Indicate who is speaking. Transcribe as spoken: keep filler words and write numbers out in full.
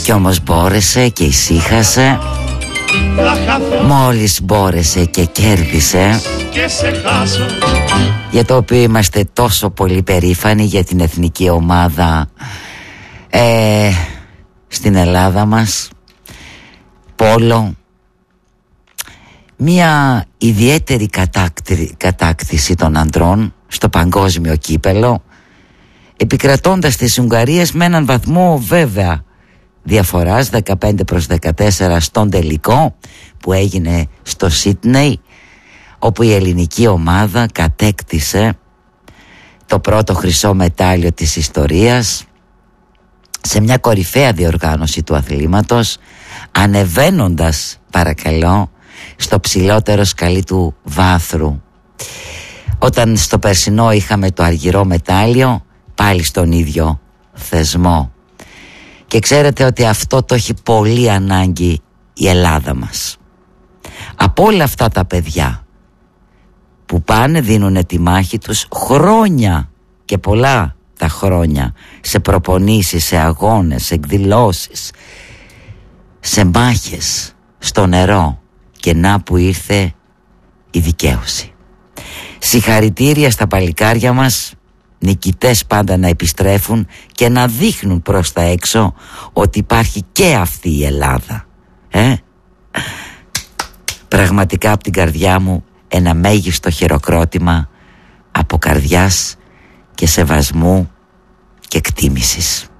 Speaker 1: Κι όμως μπόρεσε και ησύχασε. Μόλις μπόρεσε και κέρδισε, για το οποίο είμαστε τόσο πολύ περήφανοι, για την εθνική ομάδα ε, στην Ελλάδα μας. Πόλο. Μια ιδιαίτερη κατάκτηση των ανδρών στο παγκόσμιο κύπελο, επικρατώντας τις Ουγγαρίες με έναν βαθμό βέβαια διαφοράς, δεκαπέντε προς δεκατέσσερα στον τελικό που έγινε στο Σίτνεϊ, όπου η ελληνική ομάδα κατέκτησε το πρώτο χρυσό μετάλλιο της ιστορίας σε μια κορυφαία διοργάνωση του αθλήματος, ανεβαίνοντας, παρακαλώ, στο ψηλότερο σκαλί του βάθρου. Όταν στο περσινό είχαμε το αργυρό μετάλλιο, πάλι στον ίδιο θεσμό. Και ξέρετε ότι αυτό το έχει πολύ ανάγκη η Ελλάδα μας. Από όλα αυτά τα παιδιά που πάνε, δίνουν τη μάχη τους χρόνια και πολλά τα χρόνια, σε προπονήσεις, σε αγώνες, σε εκδηλώσεις, σε μάχες, στο νερό, και να που ήρθε η δικαίωση. Συγχαρητήρια στα παλικάρια μας, νικητές πάντα να επιστρέφουν και να δείχνουν προς τα έξω ότι υπάρχει και αυτή η Ελλάδα. Ε? Πραγματικά από την καρδιά μου ένα μέγιστο χειροκρότημα από καρδιάς και σεβασμού και εκτίμησης.